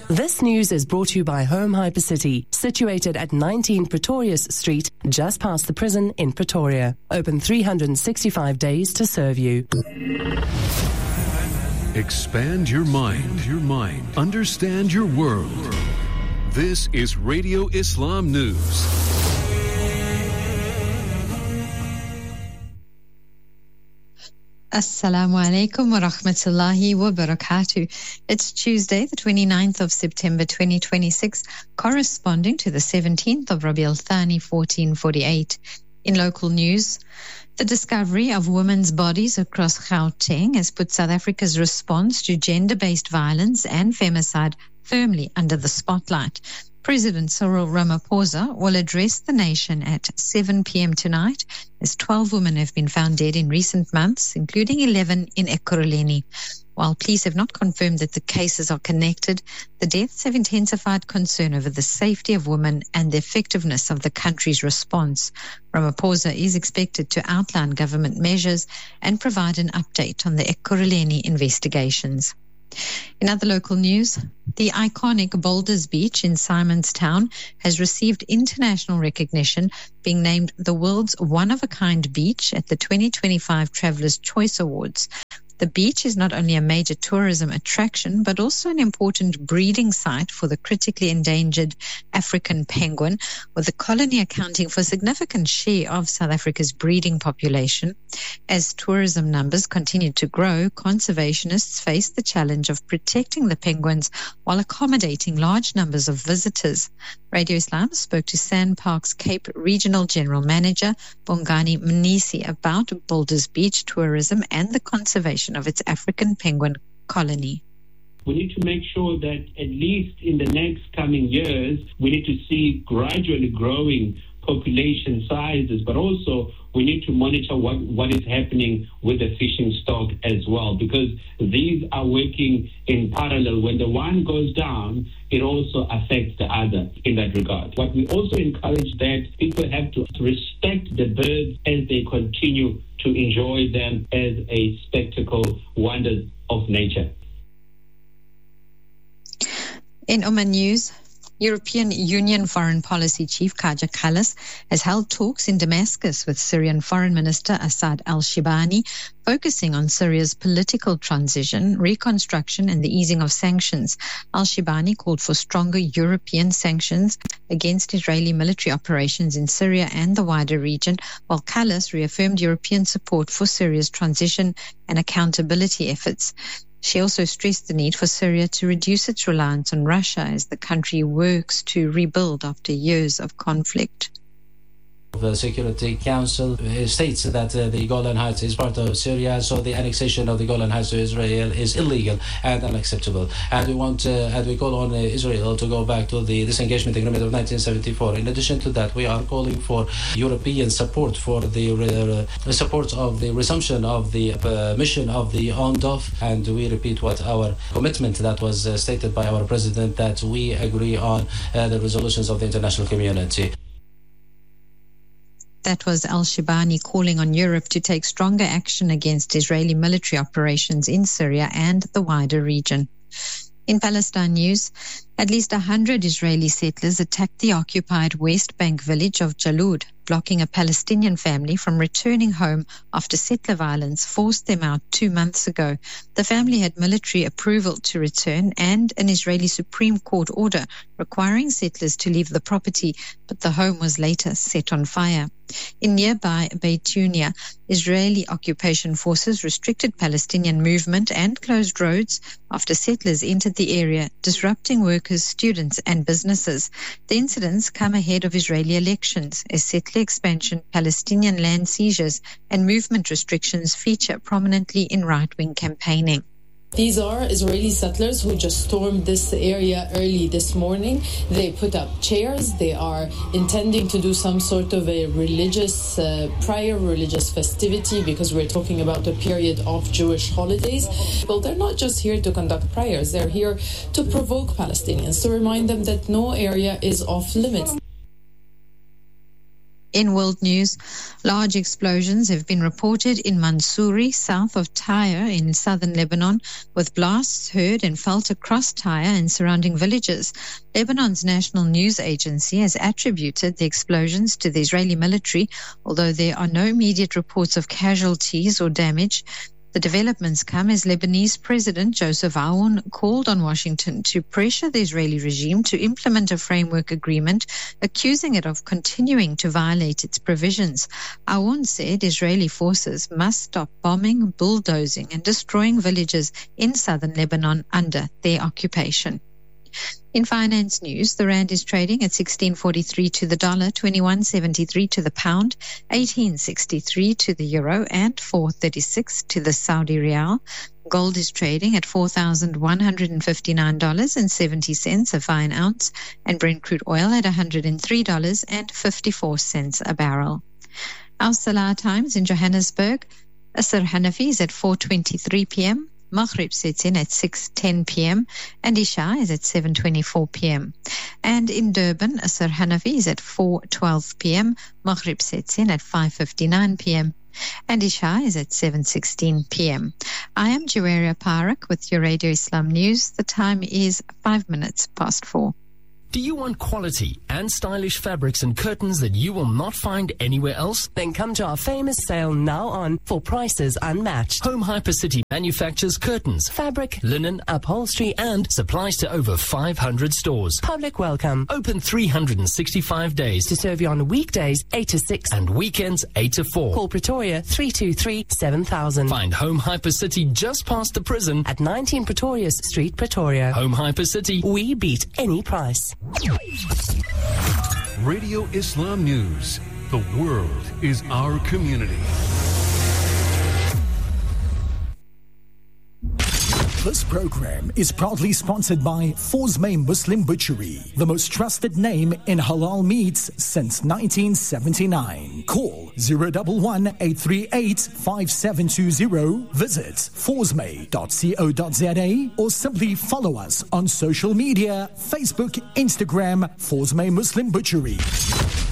This news is brought to you by Home Hypercity, situated at 19 Pretorius Street, just past the prison in Pretoria. Open 365 days to serve you. Expand your mind. Understand your world. This is Radio Islam News. Assalamu alaikum wa rahmatullahi wa barakatuh. It's Tuesday, the 29th of September 2026, corresponding to the 17th of Rabi al-Thani 1448. In local news, the discovery of women's bodies across Gauteng has put South Africa's response to gender-based violence and femicide firmly under the spotlight. President Cyril Ramaphosa will address the nation at 7 p.m. tonight, as 12 women have been found dead in recent months, including 11 in Ekurhuleni. While police have not confirmed that the cases are connected, the deaths have intensified concern over the safety of women and the effectiveness of the country's response. Ramaphosa is expected to outline government measures and provide an update on the Ekurhuleni investigations. In other local news, the iconic Boulders Beach in Simonstown has received international recognition, being named the world's one-of-a-kind beach at the 2025 Traveller's Choice Awards. The beach is not only a major tourism attraction, but also an important breeding site for the critically endangered African penguin, with the colony accounting for a significant share of South Africa's breeding population. As tourism numbers continue to grow, conservationists face the challenge of protecting the penguins while accommodating large numbers of visitors. Radio Islam spoke to SANParks Cape Regional General Manager Bongani Mnisi about Boulders Beach tourism and the conservation of its African penguin colony. We need to make sure that at least in the next coming years, we need to see gradually growing population sizes, but also we need to monitor what is happening with the fishing stock as well, because these are working in parallel. When the one goes down, it also affects the other in that regard. But we also encourage that people have to respect the birds as they continue to enjoy them as a spectacle, wonders of nature. In Oman News, European Union Foreign Policy Chief Kaja Kallas has held talks in Damascus with Syrian Foreign Minister Assad al-Shibani, focusing on Syria's political transition, reconstruction, and the easing of sanctions. Al-Shibani called for stronger European sanctions against Israeli military operations in Syria and the wider region, while Kallas reaffirmed European support for Syria's transition and accountability efforts. She also stressed the need for Syria to reduce its reliance on Russia as the country works to rebuild after years of conflict. The Security Council states that the Golan Heights is part of Syria, so the annexation of the Golan Heights to Israel is illegal and unacceptable. And we call on Israel to go back to the disengagement agreement of 1974. In addition to that, we are calling for European support for the support of the resumption of the mission of the UNDOF, and we repeat what our commitment that was stated by our president, that we agree on the resolutions of the international community. That was al-Shibani calling on Europe to take stronger action against Israeli military operations in Syria and the wider region. In Palestine news, at least 100 Israeli settlers attacked the occupied West Bank village of Jalud, blocking a Palestinian family from returning home after settler violence forced them out 2 months ago. The family had military approval to return and an Israeli Supreme Court order requiring settlers to leave the property, but the home was later set on fire. In nearby Beitunia, Israeli occupation forces restricted Palestinian movement and closed roads after settlers entered the area, disrupting workers, students and businesses. The incidents come ahead of Israeli elections as settler expansion, Palestinian land seizures and movement restrictions feature prominently in right-wing campaigning. These are Israeli settlers who just stormed this area early this morning. They put up chairs. They are intending to do some sort of a religious, prior religious festivity, because we're talking about a period of Jewish holidays. Well, they're not just here to conduct prayers. They're here to provoke Palestinians, to remind them that no area is off limits. In world news, large explosions have been reported in Mansouri, south of Tyre in southern Lebanon, with blasts heard and felt across Tyre and surrounding villages. Lebanon's national news agency has attributed the explosions to the Israeli military, although there are no immediate reports of casualties or damage. The developments come as Lebanese President Joseph Aoun called on Washington to pressure the Israeli regime to implement a framework agreement, accusing it of continuing to violate its provisions. Aoun said Israeli forces must stop bombing, bulldozing, and destroying villages in southern Lebanon under their occupation. In finance news, the rand is trading at 16.43 to the dollar, 21.73 to the pound, 18.63 to the euro, and 4.36 to the Saudi rial. Gold is trading at $4,159.70 a fine ounce, and Brent crude oil at $103.54 a barrel. Our Salah times in Johannesburg: Asr Hanafi is at 4:23 p.m. Maghrib sets in at 6:10 p.m. and Isha is at 7:24 p.m. And in Durban, Asr Hanafi is at 4:12 p.m. Maghrib sets in at 5:59 p.m. and Isha is at 7:16 p.m. I am Jawaria Parak with your Radio Islam News. The time is 5 minutes past 4. Do you want quality and stylish fabrics and curtains that you will not find anywhere else? Then come to our famous sale now on for prices unmatched. Home Hypercity manufactures curtains, Fabric, linen, upholstery, and supplies to over 500 stores. Public welcome. Open 365 days To serve you on weekdays 8 to 6 and weekends 8 to 4. Call Pretoria 323 7000. Find Home Hypercity just past the prison At 19 Pretorius Street, Pretoria. Home Hypercity. We beat any price. Radio Islam News. The world is our community. This program is proudly sponsored by Fosme Muslim Butchery, the most trusted name in halal meats since 1979. Call 011-838-5720. Visit fosme.co.za or simply follow us on social media, Facebook, Instagram, Fosme Muslim Butchery.